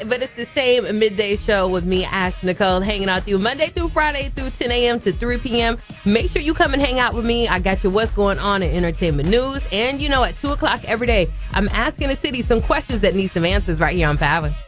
but it's the same midday show with me, Ash Nicole, hanging out with you Monday through Friday through 10 a.m. to 3 p.m. Make sure you come and hang out with me. I got you what's going on in entertainment news. And, at 2 o'clock every day, I'm asking the city some questions that need some answers right here on Power.